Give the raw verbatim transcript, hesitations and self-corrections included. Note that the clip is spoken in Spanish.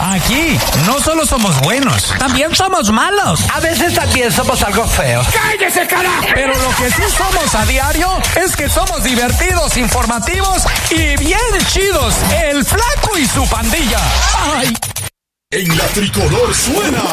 Aquí no solo somos buenos, también somos malos. A veces también somos algo feos. ¡Cállese, carajo! Pero lo que sí somos a diario es que somos divertidos, informativos y bien chidos. El Flaco y su pandilla. ¡Ay! En la tricolor suena